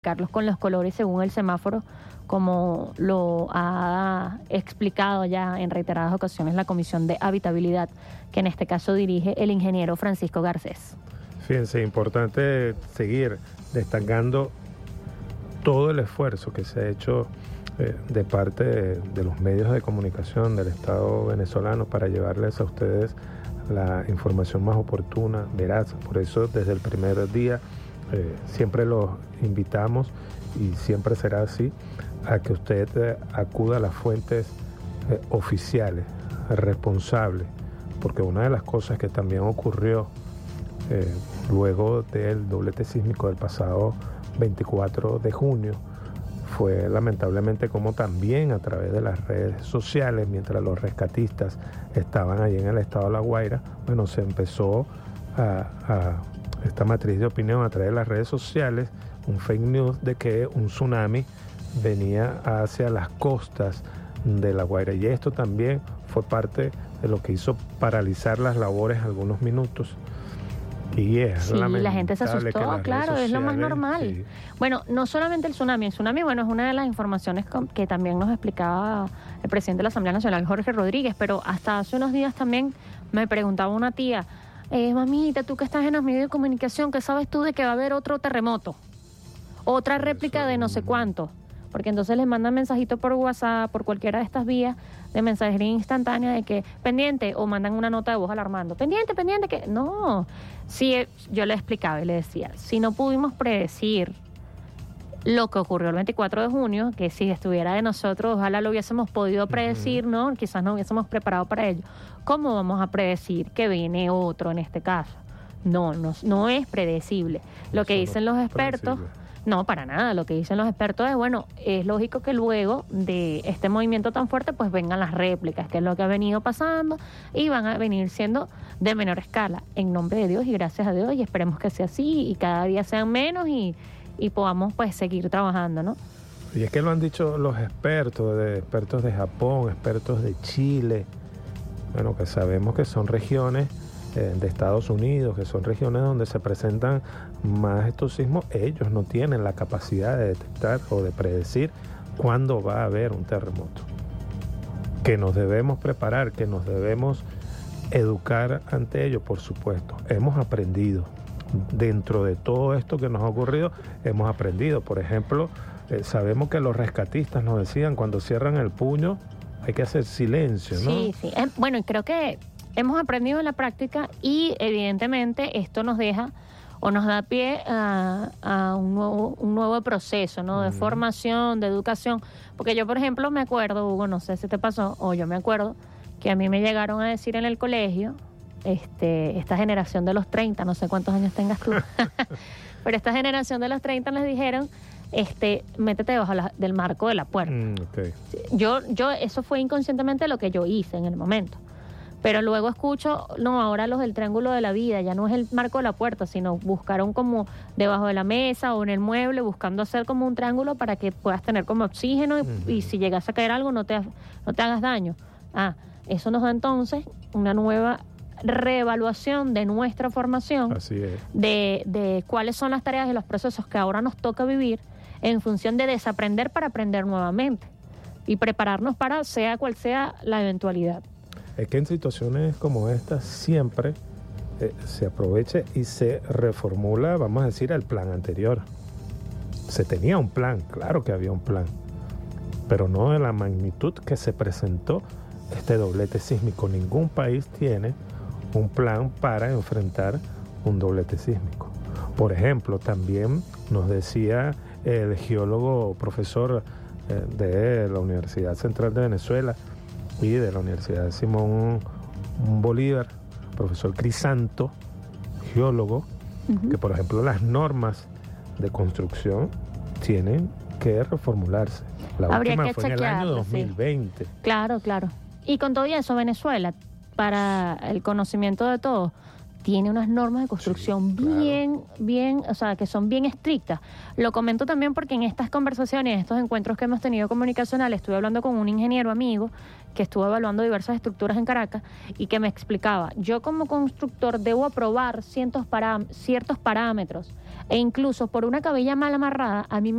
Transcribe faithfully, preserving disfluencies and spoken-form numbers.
Carlos, con los colores según el semáforo, como lo ha explicado ya en reiteradas ocasiones la Comisión de Habitabilidad, que en este caso dirige el ingeniero Francisco Garcés. Fíjense, importante seguir destacando todo el esfuerzo que se ha hecho eh, de parte de, de los medios de comunicación del Estado venezolano para llevarles a ustedes la información más oportuna, veraz. Por eso, desde el primer día, eh, siempre los invitamos, y siempre será así, a que usted eh, acuda a las fuentes eh, oficiales, responsables, porque una de las cosas que también ocurrió eh, luego del doblete sísmico del pasado veinticuatro de junio fue lamentablemente como también a través de las redes sociales, mientras los rescatistas estaban allí en el estado de La Guaira, bueno, se empezó a, a esta matriz de opinión a través de las redes sociales, un fake news de que un tsunami venía hacia las costas de La Guaira, y esto también fue parte de lo que hizo paralizar las labores algunos minutos. Y es sí, la gente se asustó, claro, es lo más normal. Sí. Bueno, no solamente el tsunami, el tsunami, bueno, es una de las informaciones que también nos explicaba el presidente de la Asamblea Nacional, Jorge Rodríguez, pero hasta hace unos días también me preguntaba una tía, eh, mamita, tú que estás en los medios de comunicación, ¿qué sabes tú de que va a haber otro terremoto? Otra réplica de no sé cuánto. Porque entonces les mandan mensajitos por WhatsApp, por cualquiera de estas vías de mensajería instantánea de que pendiente, o mandan una nota de voz alarmando, pendiente, pendiente, que no. Sí, yo le explicaba y le decía, si no pudimos predecir lo que ocurrió el veinticuatro de junio, que si estuviera de nosotros, ojalá lo hubiésemos podido predecir, uh-huh. ¿no? Quizás no hubiésemos preparado para ello. ¿Cómo vamos a predecir que viene otro en este caso? No, no, no es predecible. Lo que dicen los expertos... No, para nada. Lo que dicen los expertos es, bueno, es lógico que luego de este movimiento tan fuerte, pues vengan las réplicas, que es lo que ha venido pasando, y van a venir siendo de menor escala. En nombre de Dios y gracias a Dios, y esperemos que sea así, y cada día sean menos, y, y podamos pues seguir trabajando, ¿no? Y es que lo han dicho los expertos, de expertos de Japón, expertos de Chile, bueno, que sabemos que son regiones de Estados Unidos, que son regiones donde se presentan más estos sismos. Ellos no tienen la capacidad de detectar o de predecir cuándo va a haber un terremoto. Que nos debemos preparar, que nos debemos educar ante ello, por supuesto. Hemos aprendido. Dentro de todo esto que nos ha ocurrido, hemos aprendido. Por ejemplo, eh, sabemos que los rescatistas nos decían, cuando cierran el puño, hay que hacer silencio, ¿no? Sí, sí. Eh, bueno, y creo que hemos aprendido en la práctica, y evidentemente esto nos deja o nos da pie a, a un, nuevo, un nuevo proceso, ¿no? De uh-huh. formación, de educación. Porque yo, por ejemplo, me acuerdo, Hugo, no sé si te pasó, o yo me acuerdo, que a mí me llegaron a decir en el colegio, este, esta generación de los treinta, no sé cuántos años tengas tú, pero esta generación de los treinta les dijeron, este, métete debajo la, del marco de la puerta. Mm, okay. Yo, yo, eso fue inconscientemente lo que yo hice en el momento. Pero luego escucho, no, ahora los del triángulo de la vida, ya no es el marco de la puerta, sino buscaron como debajo de la mesa o en el mueble, buscando hacer como un triángulo para que puedas tener como oxígeno y, uh-huh. y si llegas a caer algo no te, no te hagas daño. Ah, eso nos da entonces una nueva reevaluación de nuestra formación. Así es. De, de cuáles son las tareas y los procesos que ahora nos toca vivir en función de desaprender para aprender nuevamente y prepararnos para sea cual sea la eventualidad. Es que en situaciones como estas siempre eh, se aprovecha y se reformula, vamos a decir, el plan anterior. Se tenía un plan, claro que había un plan, pero no de la magnitud que se presentó este doblete sísmico. Ningún país tiene un plan para enfrentar un doblete sísmico. Por ejemplo, también nos decía el geólogo profesor eh, de la Universidad Central de Venezuela y de la Universidad de Simón Bolívar, profesor Crisanto, geólogo, uh-huh. que por ejemplo las normas de construcción tienen que reformularse. La Habría última que fue en el año dos mil veinte. Sí. Claro, claro. Y con todo eso, Venezuela, para el conocimiento de todos, tiene unas normas de construcción sí, claro. bien, bien, o sea, que son bien estrictas. Lo comento también porque en estas conversaciones, en estos encuentros que hemos tenido comunicacionales, estuve hablando con un ingeniero amigo que estuvo evaluando diversas estructuras en Caracas y que me explicaba, yo como constructor debo aprobar ciertos, parám- ciertos parámetros, e incluso por una cabella mal amarrada, a mí me